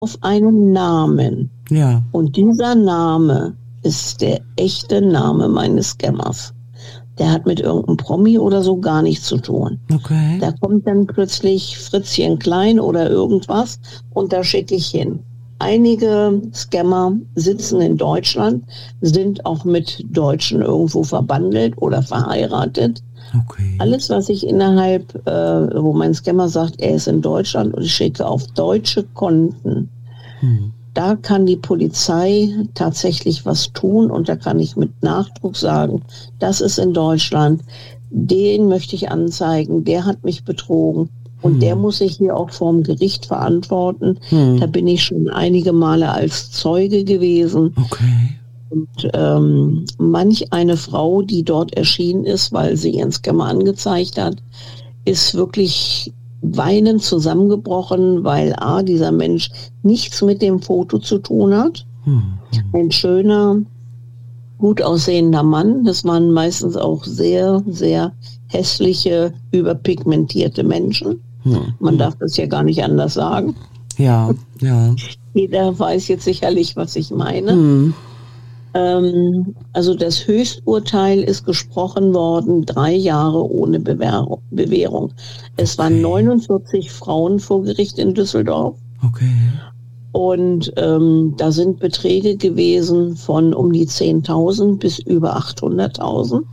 auf einen Namen. Ja. Und dieser Name ist der echte Name meines Scammers. Der hat mit irgendeinem Promi oder so gar nichts zu tun. Okay. Da kommt dann plötzlich Fritzchen Klein oder irgendwas und da schicke ich hin. Einige Scammer sitzen in Deutschland, sind auch mit Deutschen irgendwo verbandelt oder verheiratet. Okay. Alles, was ich innerhalb, wo mein Scammer sagt, er ist in Deutschland und ich schicke auf deutsche Konten, da kann die Polizei tatsächlich was tun und da kann ich mit Nachdruck sagen, das ist in Deutschland, den möchte ich anzeigen, der hat mich betrogen und der muss sich hier auch vorm Gericht verantworten. Da bin ich schon einige Male als Zeuge gewesen. Okay. Und manch eine Frau, die dort erschienen ist, weil sie ihren Scammer angezeigt hat, ist wirklich weinend zusammengebrochen, weil dieser Mensch nichts mit dem Foto zu tun hat. Ein schöner, gut aussehender Mann. Das waren meistens auch sehr, sehr hässliche, überpigmentierte Menschen. Man darf das ja gar nicht anders sagen. Ja, ja. Jeder weiß jetzt sicherlich, was ich meine. Also das Höchsturteil ist gesprochen worden, 3 Jahre ohne Bewährung. Es waren 49 Frauen vor Gericht in Düsseldorf. Okay. Und da sind Beträge gewesen von um die 10.000 bis über 800.000.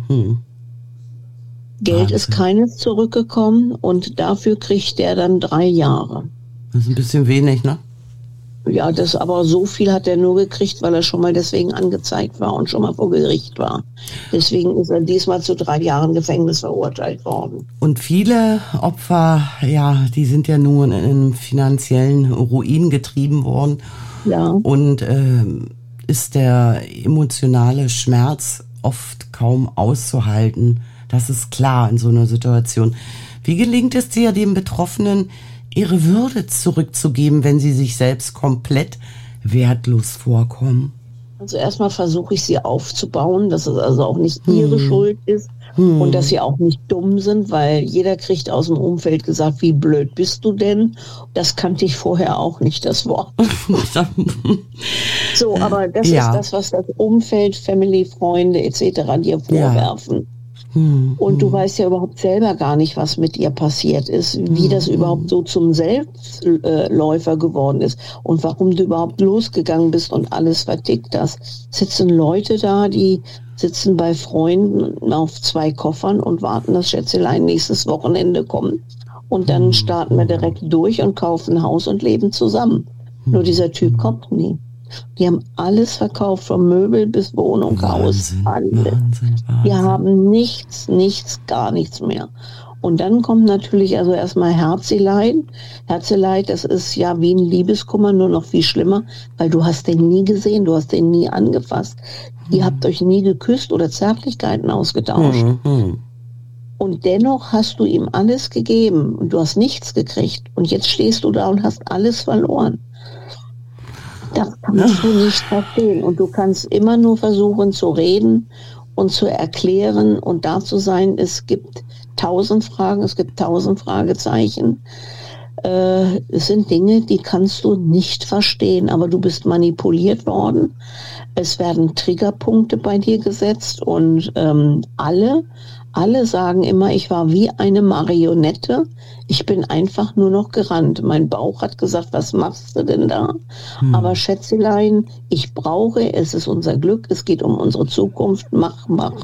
Geld ist keines zurückgekommen und dafür kriegt der dann 3 Jahre. Das ist ein bisschen wenig, ne? Ja, aber so viel hat er nur gekriegt, weil er schon mal deswegen angezeigt war und schon mal vor Gericht war. Deswegen ist er diesmal zu 3 Jahren Gefängnis verurteilt worden. Und viele Opfer, ja, die sind ja nun in einen finanziellen Ruin getrieben worden. Ja. Und ist der emotionale Schmerz oft kaum auszuhalten. Das ist klar in so einer Situation. Wie gelingt es dir, den Betroffenen ihre Würde zurückzugeben, wenn sie sich selbst komplett wertlos vorkommen? Also erstmal versuche ich sie aufzubauen, dass es also auch nicht ihre Schuld ist und dass sie auch nicht dumm sind, weil jeder kriegt aus dem Umfeld gesagt, wie blöd bist du denn? Das kannte ich vorher auch nicht, das Wort. So, aber das ist das, was das Umfeld, Family, Freunde etc. dir vorwerfen. Und du weißt ja überhaupt selber gar nicht, was mit ihr passiert ist, wie das überhaupt so zum Selbstläufer geworden ist und warum du überhaupt losgegangen bist und alles vertickt hast. Sitzen Leute da, die sitzen bei Freunden auf 2 Koffern und warten, dass Schätzelein nächstes Wochenende kommt. Und dann starten wir direkt durch und kaufen ein Haus und leben zusammen. Nur dieser Typ kommt nie. Die haben alles verkauft, von Möbel bis Wohnung, Haus, alles. Wahnsinn. Die haben nichts, gar nichts mehr. Und dann kommt natürlich also erstmal Herzeleid. Herzeleid, das ist ja wie ein Liebeskummer, nur noch viel schlimmer, weil du hast den nie gesehen, du hast den nie angefasst. Ihr habt euch nie geküsst oder Zärtlichkeiten ausgetauscht. Und dennoch hast du ihm alles gegeben und du hast nichts gekriegt. Und jetzt stehst du da und hast alles verloren. Das kannst du nicht verstehen. Und du kannst immer nur versuchen zu reden und zu erklären und da zu sein. Es gibt 1000 Fragen, es gibt 1000 Fragezeichen. Es sind Dinge, die kannst du nicht verstehen, aber du bist manipuliert worden. Es werden Triggerpunkte bei dir gesetzt und alle sagen immer, ich war wie eine Marionette. Ich bin einfach nur noch gerannt. Mein Bauch hat gesagt, was machst du denn da? Aber Schätzelein, ich brauche, es ist unser Glück, es geht um unsere Zukunft. Mach.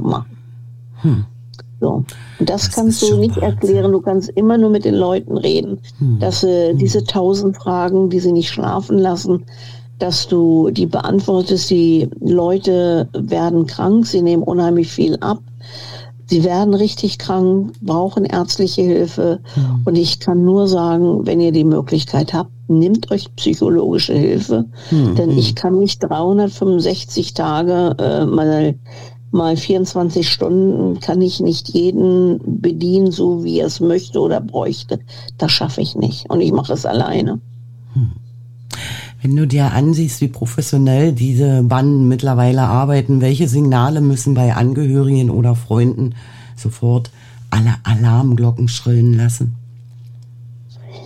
So. Und das kannst du nicht erklären. Du kannst immer nur mit den Leuten reden, dass diese 1000 Fragen, die sie nicht schlafen lassen, dass du die beantwortest. Die Leute werden krank, sie nehmen unheimlich viel ab. Sie werden richtig krank, brauchen ärztliche Hilfe. Und ich kann nur sagen, wenn ihr die Möglichkeit habt, nehmt euch psychologische Hilfe. Denn ich kann nicht 365 Tage mal 24 Stunden, kann ich nicht jeden bedienen, so wie er es möchte oder bräuchte. Das schaffe ich nicht. Und ich mache es alleine. Wenn du dir ansiehst, wie professionell diese Banden mittlerweile arbeiten, welche Signale müssen bei Angehörigen oder Freunden sofort alle Alarmglocken schrillen lassen?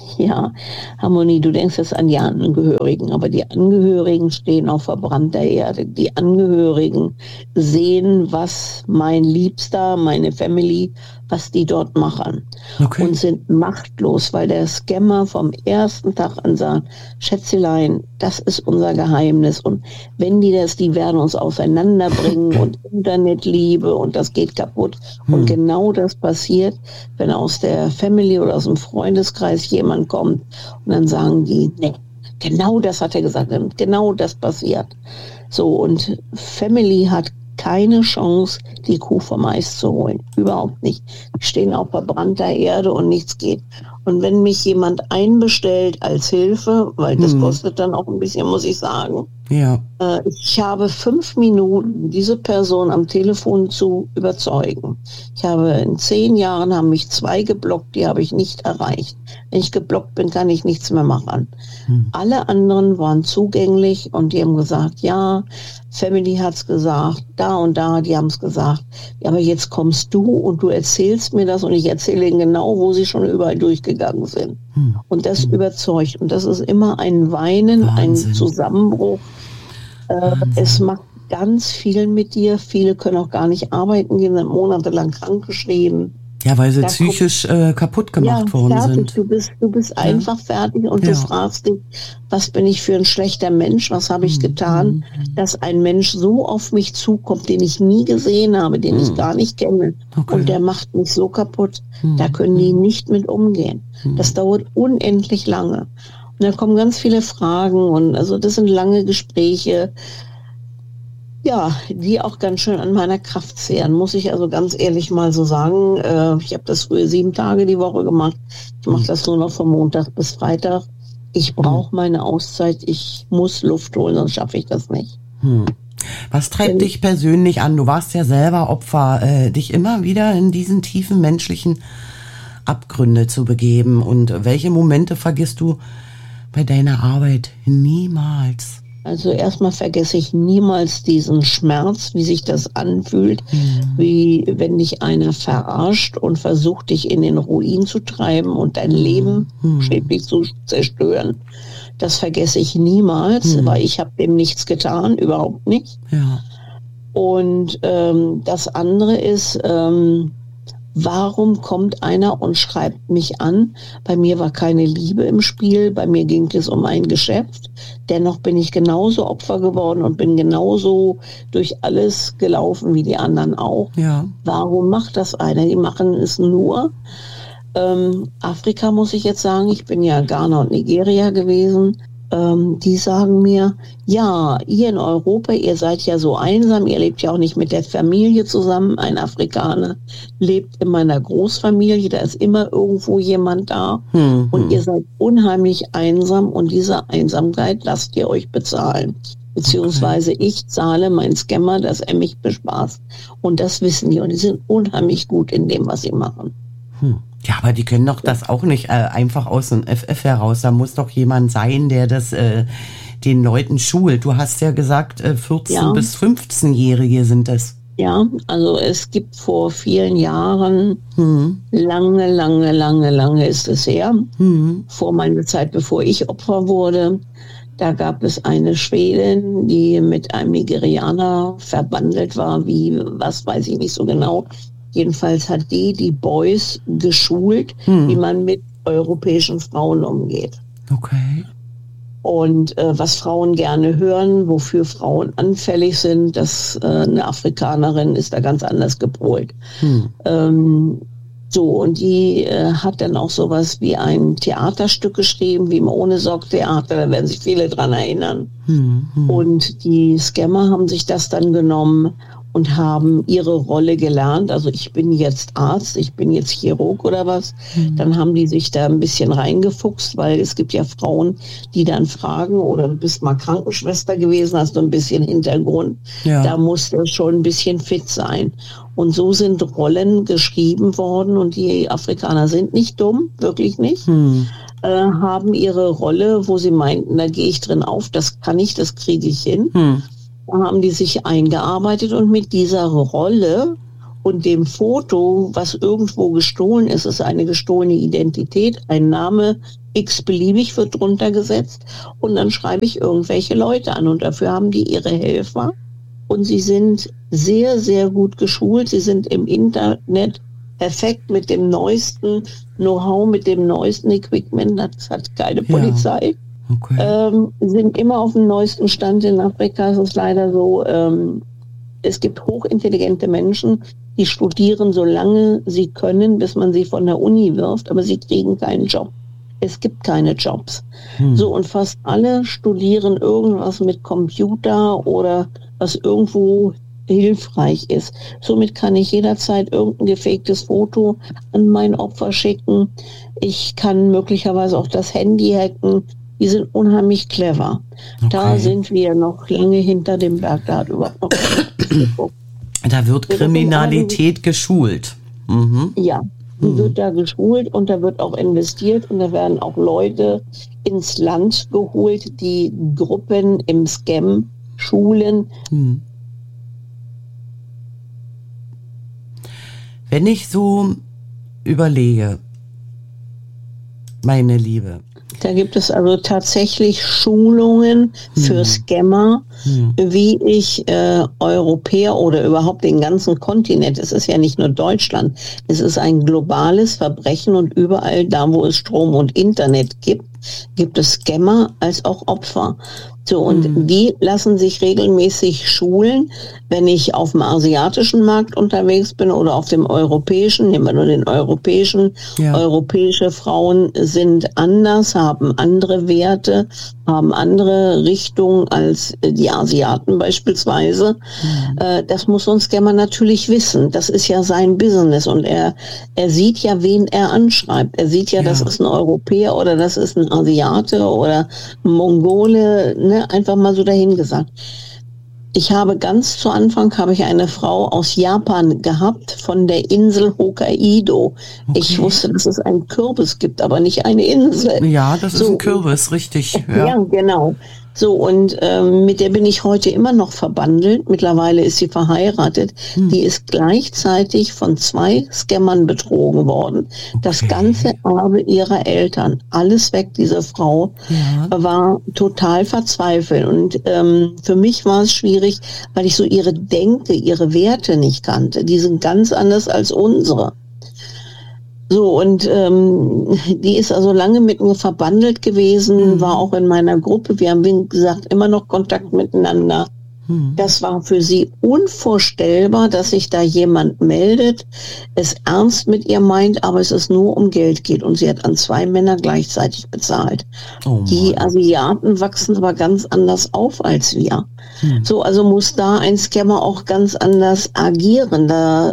Ja, Harmonie, du denkst jetzt an die Angehörigen, aber die Angehörigen stehen auf verbrannter Erde. Die Angehörigen sehen, was mein Liebster, meine Family, was die dort machen. Okay. Und sind machtlos, weil der Scammer vom ersten Tag an sagt, Schätzelein, das ist unser Geheimnis. Und wenn die werden uns auseinanderbringen und Internetliebe und das geht kaputt. Und genau das passiert, wenn aus der Family oder aus dem Freundeskreis jemand kommt und dann sagen die, nee, genau das hat er gesagt, genau das passiert. So, und Family hat keine Chance, die Kuh vom Eis zu holen. Überhaupt nicht. Die stehen auf verbrannter Erde und nichts geht. Und wenn mich jemand einbestellt als Hilfe, weil das kostet dann auch ein bisschen, muss ich sagen, ja. Ich habe 5 Minuten, diese Person am Telefon zu überzeugen. In 10 Jahren haben mich 2 geblockt, die habe ich nicht erreicht. Wenn ich geblockt bin, kann ich nichts mehr machen. Alle anderen waren zugänglich und die haben gesagt, ja, Family hat's gesagt, da und da, die haben es gesagt. Ja, aber jetzt kommst du und du erzählst mir das und ich erzähle ihnen genau, wo sie schon überall durchgegangen sind. Und das überzeugt. Und das ist immer ein Weinen, Wahnsinn. ein Zusammenbruch. Es macht ganz viel mit dir. Viele können auch gar nicht arbeiten gehen, sind monatelang krankgeschrieben. Ja, weil sie psychisch kaputt gemacht worden fertig. sind. Du bist einfach fertig und du fragst dich, was bin ich für ein schlechter Mensch? Was habe ich getan, dass ein Mensch so auf mich zukommt, den ich nie gesehen habe, den ich gar nicht kenne. Okay. Und der macht mich so kaputt. Da können die nicht mit umgehen. Das dauert unendlich lange. Und da kommen ganz viele Fragen und also das sind lange Gespräche. Ja, die auch ganz schön an meiner Kraft zehren, muss ich also ganz ehrlich mal so sagen. Ich habe das früher 7 Tage die Woche gemacht. Ich mache das nur noch von Montag bis Freitag. Ich brauche meine Auszeit. Ich muss Luft holen, sonst schaffe ich das nicht. Was treibt dich persönlich an? Du warst ja selber Opfer, dich immer wieder in diesen tiefen menschlichen Abgründe zu begeben. Und welche Momente vergisst du bei deiner Arbeit? Niemals. Also erstmal vergesse ich niemals diesen Schmerz, wie sich das anfühlt, wie wenn dich einer verarscht und versucht, dich in den Ruin zu treiben und dein Leben schädlich zu zerstören. Das vergesse ich niemals, weil ich habe dem nichts getan, überhaupt nicht. Ja. Und das andere ist, warum kommt einer und schreibt mich an? Bei mir war keine Liebe im Spiel, bei mir ging es um ein Geschäft. Dennoch bin ich genauso Opfer geworden und bin genauso durch alles gelaufen wie die anderen auch. Ja. Warum macht das einer? Die machen es nur. Afrika muss ich jetzt sagen, ich bin ja Ghana und Nigeria gewesen. Die sagen mir, ja, ihr in Europa, ihr seid ja so einsam, ihr lebt ja auch nicht mit der Familie zusammen. Ein Afrikaner lebt in meiner Großfamilie, da ist immer irgendwo jemand da und ihr seid unheimlich einsam und diese Einsamkeit lasst ihr euch bezahlen. Beziehungsweise ich zahle mein Scammer, dass er mich bespaßt. Und das wissen die und die sind unheimlich gut in dem, was sie machen. Ja, aber die können doch das auch nicht einfach aus dem FF heraus. Da muss doch jemand sein, der das den Leuten schult. Du hast ja gesagt, 14- bis 15-Jährige sind das. Ja, also es gibt vor vielen Jahren, lange ist es her, vor meiner Zeit, bevor ich Opfer wurde, da gab es eine Schwedin, die mit einem Nigerianer verbandelt war, was weiß ich nicht so genau. Jedenfalls hat die Boys geschult, wie man mit europäischen Frauen umgeht. Okay. Und was Frauen gerne hören, wofür Frauen anfällig sind, eine Afrikanerin ist da ganz anders gepolt. Und die hat dann auch sowas wie ein Theaterstück geschrieben, wie im Ohne-Sorg-Theater, da werden sich viele dran erinnern. Und die Scammer haben sich das dann genommen und haben ihre Rolle gelernt. Also ich bin jetzt Arzt, ich bin jetzt Chirurg oder was. Dann haben die sich da ein bisschen reingefuchst, weil es gibt ja Frauen, die dann fragen, oder du bist mal Krankenschwester gewesen, hast du ein bisschen Hintergrund. Ja. Da musst du schon ein bisschen fit sein. Und so sind Rollen geschrieben worden und die Afrikaner sind nicht dumm, wirklich nicht. Haben ihre Rolle, wo sie meinten, da gehe ich drin auf, das kann ich, das kriege ich hin. Da haben die sich eingearbeitet und mit dieser Rolle und dem Foto, was irgendwo gestohlen ist, ist eine gestohlene Identität, ein Name, x-beliebig wird drunter gesetzt und dann schreibe ich irgendwelche Leute an und dafür haben die ihre Helfer und sie sind sehr, sehr gut geschult. Sie sind im Internet perfekt mit dem neuesten Know-how, mit dem neuesten Equipment. Das hat keine Polizei. Okay. Sind immer auf dem neuesten Stand. In Afrika ist es leider so, es gibt hochintelligente Menschen, die studieren so lange sie können, bis man sie von der Uni wirft, aber sie kriegen keinen Job. Es gibt keine Jobs. So, und fast alle studieren irgendwas mit Computer oder was irgendwo hilfreich ist. Somit kann ich jederzeit irgendein gefaktes Foto an mein Opfer schicken. Ich kann möglicherweise auch das Handy hacken. Die sind unheimlich clever. Okay. Da sind wir noch lange hinter dem Berg. Da hat überhaupt noch Da wird Kriminalität geschult. Mhm. Ja, die wird da geschult und da wird auch investiert und da werden auch Leute ins Land geholt, die Gruppen im Scam schulen. Wenn ich so überlege, meine Liebe. Da gibt es also tatsächlich Schulungen für Scammer, wie ich Europäer oder überhaupt den ganzen Kontinent, es ist ja nicht nur Deutschland, es ist ein globales Verbrechen und überall da, wo es Strom und Internet gibt, gibt es Scammer als auch Opfer. So, und die lassen sich regelmäßig schulen, wenn ich auf dem asiatischen Markt unterwegs bin oder auf dem europäischen, nehmen wir nur den europäischen. Ja. Europäische Frauen sind anders, haben andere Werte, haben andere Richtungen als die Asiaten beispielsweise. Das muss so ein Scammer natürlich wissen. Das ist ja sein Business und er sieht ja, wen er anschreibt. Er sieht ja, das ist ein Europäer oder das ist ein Asiate oder ein Mongole, ne? Einfach mal so dahingesagt. Ich habe ganz zu Anfang eine Frau aus Japan gehabt, von der Insel Hokkaido. Okay. Ich wusste, dass es einen Kürbis gibt, aber nicht eine Insel. Ja, das ist ein Kürbis, richtig. Ja, genau. So, und mit der bin ich heute immer noch verbandelt. Mittlerweile ist sie verheiratet. Die ist gleichzeitig von 2 Scammern betrogen worden. Okay. Das ganze Erbe ihrer Eltern, alles weg. Diese Frau war total verzweifelt. Und für mich war es schwierig, weil ich so ihre Denke, ihre Werte nicht kannte. Die sind ganz anders als unsere. So, und die ist also lange mit mir verbandelt gewesen, war auch in meiner Gruppe. Wir haben, wie gesagt, immer noch Kontakt miteinander. Das war für sie unvorstellbar, dass sich da jemand meldet, es ernst mit ihr meint, aber es nur um Geld geht. Und sie hat an 2 Männer gleichzeitig bezahlt. Oh, die Asiaten wachsen aber ganz anders auf als wir. So, also muss da ein Scammer auch ganz anders agieren.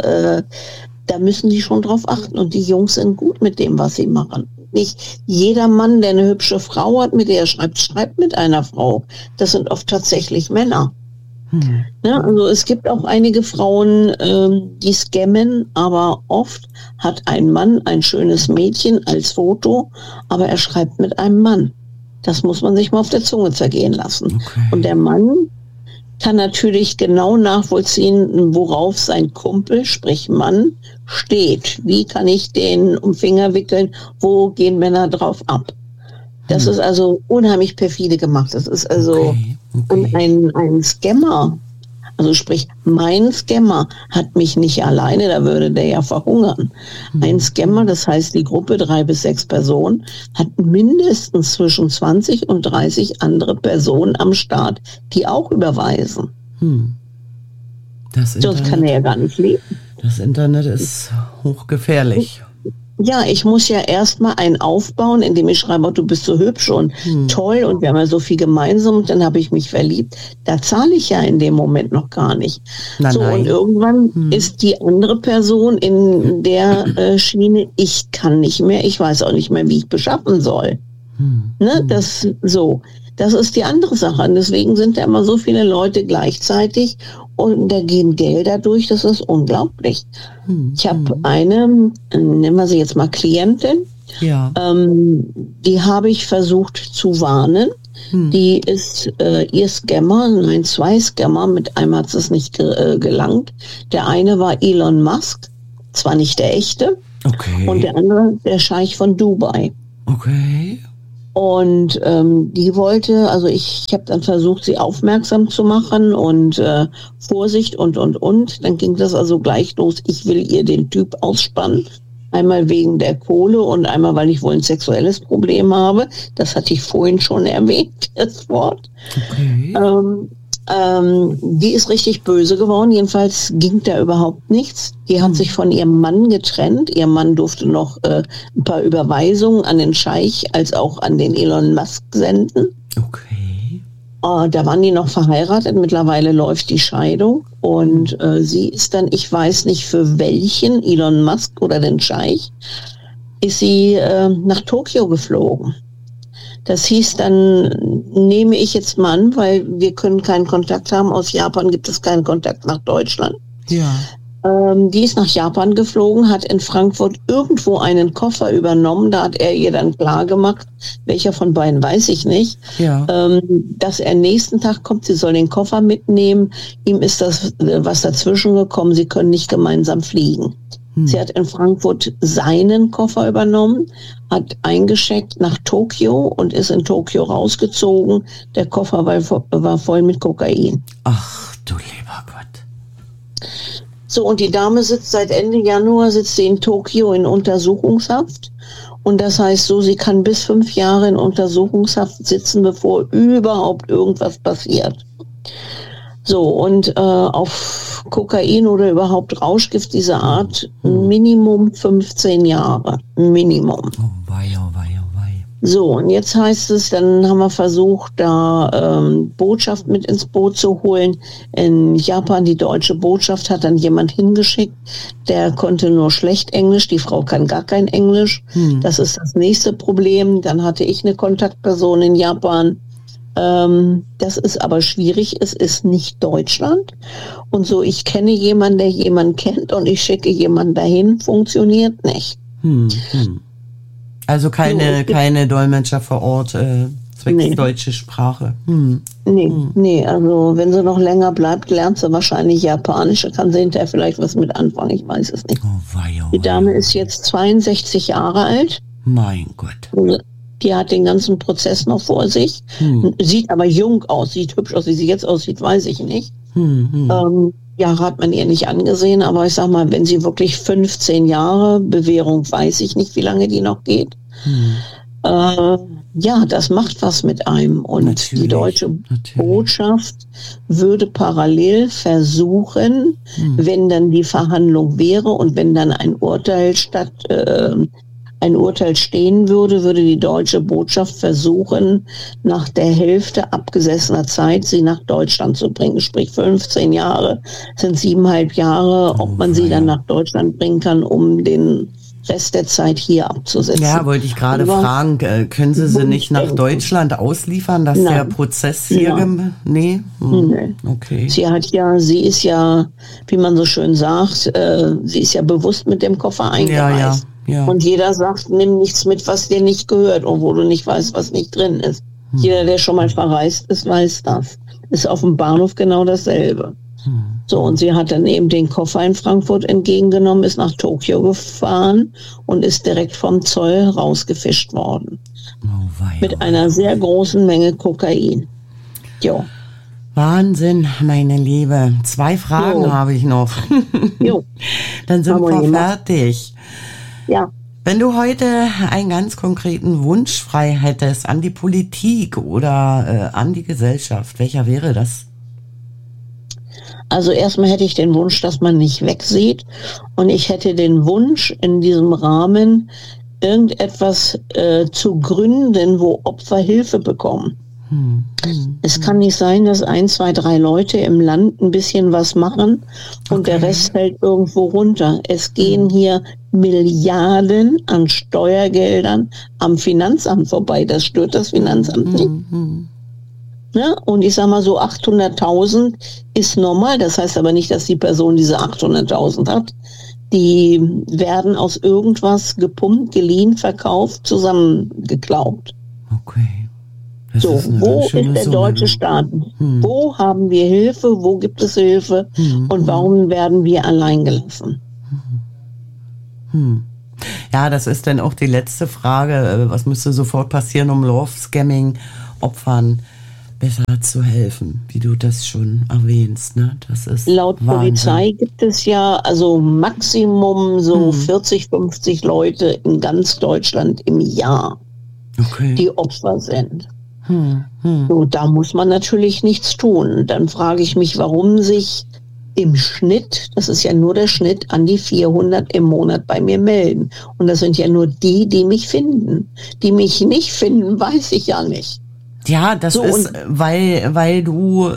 Da müssen die schon drauf achten. Und die Jungs sind gut mit dem, was sie machen. Nicht jeder Mann, der eine hübsche Frau hat, mit der er schreibt mit einer Frau. Das sind oft tatsächlich Männer. Ja, also es gibt auch einige Frauen, die scammen, aber oft hat ein Mann ein schönes Mädchen als Foto, aber er schreibt mit einem Mann. Das muss man sich mal auf der Zunge zergehen lassen. Okay. Und der Mann kann natürlich genau nachvollziehen, worauf sein Kumpel, sprich Mann, steht. Wie kann ich den um Finger wickeln? Wo gehen Männer drauf ab? Das ist also unheimlich perfide gemacht. Das ist also und ein Scammer, also sprich mein Scammer hat mich nicht alleine, da würde der ja verhungern. Ein Scammer, das heißt die Gruppe 3 bis 6 Personen, hat mindestens zwischen 20 und 30 andere Personen am Start, die auch überweisen. Sonst kann er ja gar nicht leben. Das Internet ist hochgefährlich. Ja, ich muss ja erstmal einen aufbauen, indem ich schreibe, oh, du bist so hübsch und toll und wir haben ja so viel gemeinsam und dann habe ich mich verliebt. Da zahle ich ja in dem Moment noch gar nicht. Und irgendwann ist die andere Person in der Schiene, ich kann nicht mehr, ich weiß auch nicht mehr, wie ich beschaffen soll. Ne, das ist die andere Sache. Und deswegen sind da immer so viele Leute gleichzeitig und da gehen Gelder durch, das ist unglaublich. Ich habe eine, nennen wir sie jetzt mal Klientin, die habe ich versucht zu warnen. Die ist ihr Scammer, 2 Scammer, mit einem hat es nicht gelangt. Der eine war Elon Musk, zwar nicht der echte, und der andere der Scheich von Dubai. Okay. Und die wollte, also ich habe dann versucht, sie aufmerksam zu machen und Vorsicht und. Dann ging das also gleich los. Ich will ihr den Typ ausspannen. Einmal wegen der Kohle und einmal, weil ich wohl ein sexuelles Problem habe. Das hatte ich vorhin schon erwähnt, das Wort. Okay. Die ist richtig böse geworden. Jedenfalls ging da überhaupt nichts. Die hat sich von ihrem Mann getrennt. Ihr Mann durfte noch ein paar Überweisungen an den Scheich als auch an den Elon Musk senden. Okay. Da waren die noch verheiratet. Mittlerweile läuft die Scheidung. Und sie ist dann, ich weiß nicht für welchen, Elon Musk oder den Scheich, ist sie nach Tokio geflogen. Das hieß, dann nehme ich jetzt mal an, weil wir können keinen Kontakt haben. Aus Japan gibt es keinen Kontakt nach Deutschland. Ja. Die ist nach Japan geflogen, hat in Frankfurt irgendwo einen Koffer übernommen. Da hat er ihr dann klar gemacht, welcher von beiden weiß ich nicht, dass er nächsten Tag kommt. Sie soll den Koffer mitnehmen. Ihm ist das was dazwischen gekommen. Sie können nicht gemeinsam fliegen. Sie hat in Frankfurt seinen Koffer übernommen, hat eingeschickt nach Tokio und ist in Tokio rausgezogen. Der Koffer war voll mit Kokain. Ach du lieber Gott. So, und die Dame sitzt seit Ende Januar, sitzt sie in Tokio in Untersuchungshaft. Und das heißt so, sie kann bis 5 Jahre in Untersuchungshaft sitzen, bevor überhaupt irgendwas passiert. So, und auf Kokain oder überhaupt Rauschgift dieser Art Minimum 15 Jahre. Minimum. Oh wei, oh wei, oh wei. So, und jetzt heißt es, dann haben wir versucht, da Botschaft mit ins Boot zu holen. In Japan, die deutsche Botschaft, hat dann jemand hingeschickt, der konnte nur schlecht Englisch, die Frau kann gar kein Englisch. Das ist das nächste Problem. Dann hatte ich eine Kontaktperson in Japan. Das ist aber schwierig, es ist nicht Deutschland. Und so, ich kenne jemanden, der jemanden kennt und ich schicke jemanden dahin, funktioniert nicht. Also keine Dolmetscher vor Ort, zwecks deutsche Sprache. Nee, also wenn sie noch länger bleibt, lernt sie wahrscheinlich Japanisch, da kann sie hinterher vielleicht was mit anfangen, ich weiß es nicht. Oh wei, oh Die Dame ist jetzt 62 Jahre alt. Mein Gott. Die hat den ganzen Prozess noch vor sich, sieht aber jung aus, sieht hübsch aus, wie sie jetzt aussieht, weiß ich nicht. Jahre hat man ihr nicht angesehen, aber ich sag mal, wenn sie wirklich 15 Jahre, Bewährung weiß ich nicht, wie lange die noch geht. Ja, das macht was mit einem. Und Natürlich, die deutsche Botschaft würde parallel versuchen, wenn dann die Verhandlung wäre und wenn dann ein Urteil stehen würde, würde die deutsche Botschaft versuchen, nach der Hälfte abgesessener Zeit sie nach Deutschland zu bringen. Sprich 15 Jahre sind 7,5 Jahre, ob man sie dann nach Deutschland bringen kann, um den Rest der Zeit hier abzusetzen. Ja, wollte ich gerade fragen, können Sie nicht nach Deutschland ausliefern, dass der Prozess hier... Nee? Okay. Sie ist ja, wie man so schön sagt, sie ist ja bewusst mit dem Koffer eingereist. Ja. Und jeder sagt, nimm nichts mit, was dir nicht gehört, obwohl du nicht weißt, was nicht drin ist. Jeder, der schon mal verreist ist, weiß das. Ist auf dem Bahnhof genau dasselbe. So, und sie hat dann eben den Koffer in Frankfurt entgegengenommen, ist nach Tokio gefahren und ist direkt vom Zoll rausgefischt worden. Mit einer sehr großen Menge Kokain. Jo. Wahnsinn, meine Liebe. 2 Fragen habe ich noch. Jo. Dann sind wir fertig. Ja. Wenn du heute einen ganz konkreten Wunsch frei hättest an die Politik oder an die Gesellschaft, welcher wäre das? Also erstmal hätte ich den Wunsch, dass man nicht wegsieht, und ich hätte den Wunsch, in diesem Rahmen irgendetwas zu gründen, wo Opfer Hilfe bekommen. Es kann nicht sein, dass 1, 2, 3 Leute im Land ein bisschen was machen und der Rest fällt irgendwo runter. Es gehen hier Milliarden an Steuergeldern am Finanzamt vorbei. Das stört das Finanzamt nicht. Ja, und ich sag mal so, 800.000 ist normal. Das heißt aber nicht, dass die Person diese 800.000 hat. Die werden aus irgendwas gepumpt, geliehen, verkauft, zusammengeklaubt. Okay. So, wo ist der deutsche Staat? Wo haben wir Hilfe? Wo gibt es Hilfe? Und warum werden wir allein gelassen? Ja, das ist dann auch die letzte Frage. Was müsste sofort passieren, um Love-Scamming-Opfern besser zu helfen, wie du das schon erwähnst, ne? Das ist Laut Wahnsinn. Polizei gibt es ja also Maximum so 40, 50 Leute in ganz Deutschland im Jahr, die Opfer sind. So, da muss man natürlich nichts tun. Dann frage ich mich, warum sich im Schnitt, das ist ja nur der Schnitt, an die 400 im Monat bei mir melden. Und das sind ja nur die mich finden. Die mich nicht finden, weiß ich ja nicht. Ja, das so, ist, weil du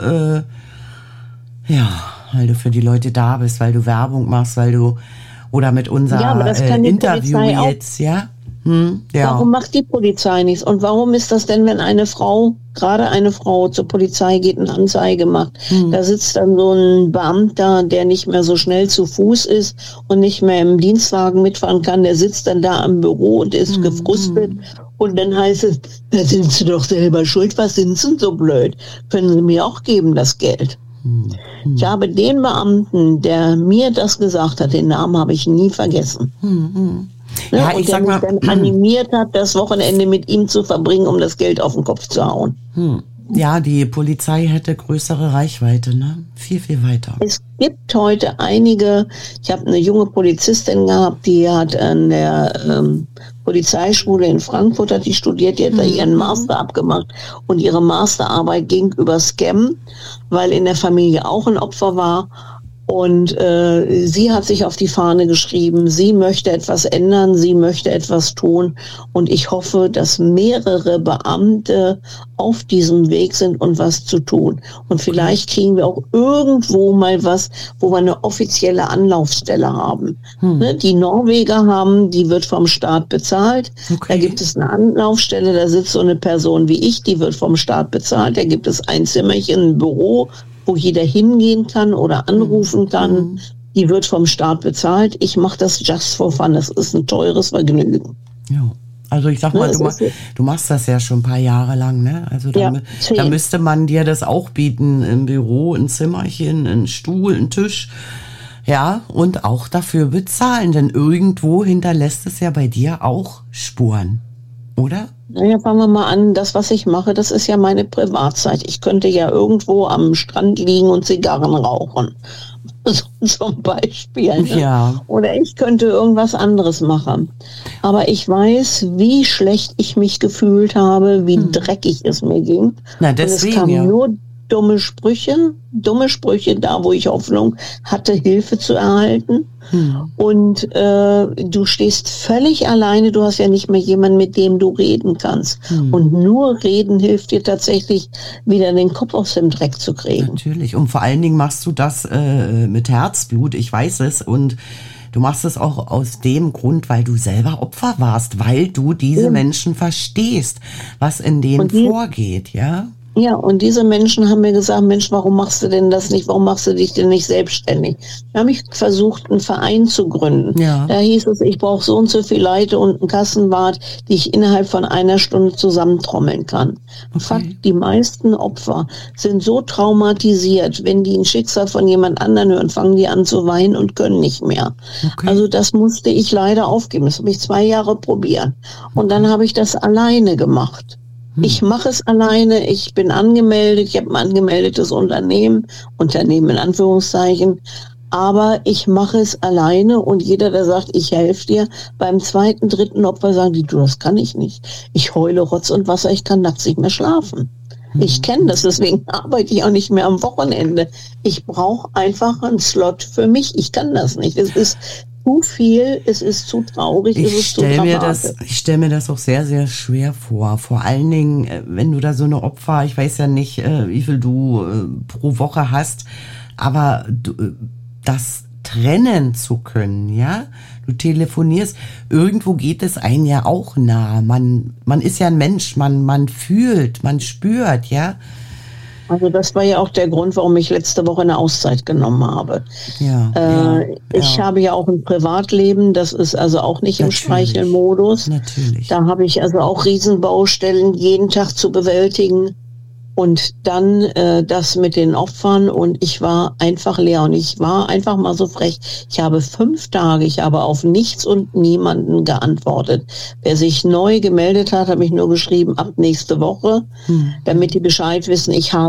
für die Leute da bist, weil du Werbung machst, weil du oder mit unser Interview jetzt, ja? Warum macht die Polizei nichts? Und warum ist das denn, wenn eine Frau, gerade eine Frau zur Polizei geht und Anzeige macht, da sitzt dann so ein Beamter, der nicht mehr so schnell zu Fuß ist und nicht mehr im Dienstwagen mitfahren kann, der sitzt dann da am Büro und ist gefrustet. Und dann heißt es, da sind Sie doch selber schuld, was sind Sie denn so blöd? Können Sie mir auch geben, das Geld? Ich habe den Beamten, der mir das gesagt hat, den Namen habe ich nie vergessen. Ja, und der mich dann animiert hat, das Wochenende mit ihm zu verbringen, um das Geld auf den Kopf zu hauen. Ja, die Polizei hätte größere Reichweite, ne? Viel, viel weiter. Es gibt heute einige, ich habe eine junge Polizistin gehabt, die hat an der Polizeischule in Frankfurt, hat die studiert, die hat da ihren Master abgemacht und ihre Masterarbeit ging über Scam, weil in der Familie auch ein Opfer war. Und sie hat sich auf die Fahne geschrieben, sie möchte etwas ändern, sie möchte etwas tun. Und ich hoffe, dass mehrere Beamte auf diesem Weg sind und was zu tun. Und vielleicht kriegen wir auch irgendwo mal was, wo wir eine offizielle Anlaufstelle haben. Ne, die Norweger haben, die wird vom Staat bezahlt. Da gibt es eine Anlaufstelle, da sitzt so eine Person wie ich, die wird vom Staat bezahlt. Da gibt es ein Zimmerchen, ein Büro, wo jeder hingehen kann oder anrufen kann. Die wird vom Staat bezahlt. Ich mache das just for fun. Das ist ein teures Vergnügen. Ja. Also ich sag mal, du machst das ja schon ein paar Jahre lang, ne? Also da müsste man dir das auch bieten, im Büro, ein Zimmerchen, ein Stuhl, ein Tisch. Ja, und auch dafür bezahlen, denn irgendwo hinterlässt es ja bei dir auch Spuren, oder? Naja, fangen wir mal an, das, was ich mache, das ist ja meine Privatzeit. Ich könnte ja irgendwo am Strand liegen und Zigarren rauchen, zum Beispiel. Ne? Ja. Oder ich könnte irgendwas anderes machen. Aber ich weiß, wie schlecht ich mich gefühlt habe, wie dreckig es mir ging. Na, deswegen, und es kam nur dumme Sprüche, da, wo ich Hoffnung hatte, Hilfe zu erhalten. Und du stehst völlig alleine, du hast ja nicht mehr jemanden, mit dem du reden kannst. Und nur reden hilft dir tatsächlich, wieder den Kopf aus dem Dreck zu kriegen. Natürlich, und vor allen Dingen machst du das mit Herzblut, ich weiß es, und du machst es auch aus dem Grund, weil du selber Opfer warst, weil du diese Menschen verstehst, was in denen vorgeht, ja? Ja, und diese Menschen haben mir gesagt, Mensch, warum machst du denn das nicht? Warum machst du dich denn nicht selbstständig? Da habe ich versucht, einen Verein zu gründen. Ja. Da hieß es, ich brauche so und so viele Leute und einen Kassenwart, die ich innerhalb von einer Stunde zusammentrommeln kann. Fakt, die meisten Opfer sind so traumatisiert, wenn die ein Schicksal von jemand anderen hören, fangen die an zu weinen und können nicht mehr. Also das musste ich leider aufgeben. Das habe ich 2 Jahre probiert. Und dann habe ich das alleine gemacht. Ich mache es alleine, ich bin angemeldet, ich habe ein angemeldetes Unternehmen in Anführungszeichen, aber ich mache es alleine und jeder, der sagt, ich helfe dir, beim 2., 3. Opfer sagen die, du, das kann ich nicht. Ich heule Rotz und Wasser, ich kann nachts nicht mehr schlafen. Ich kenne das, deswegen arbeite ich auch nicht mehr am Wochenende. Ich brauche einfach einen Slot für mich, ich kann das nicht. Es ist zu viel, es ist zu traurig, es ist zu dramatisch. Ich stelle mir das auch sehr, sehr schwer vor. Vor allen Dingen, wenn du da so eine Opfer, ich weiß ja nicht, wie viel du pro Woche hast, aber das trennen zu können, ja? Du telefonierst, irgendwo geht es einem ja auch nah. Man ist ja ein Mensch, man fühlt, man spürt, ja? Also das war ja auch der Grund, warum ich letzte Woche eine Auszeit genommen habe. Ich habe ja auch ein Privatleben, das ist also auch nicht im Streichelmodus. Natürlich. Da habe ich also auch Riesenbaustellen jeden Tag zu bewältigen. Und dann das mit den Opfern und ich war einfach leer und ich war einfach mal so frech. Ich habe 5 Tage, ich habe auf nichts und niemanden geantwortet. Wer sich neu gemeldet hat, habe ich nur geschrieben, ab nächste Woche, damit die Bescheid wissen, ich habe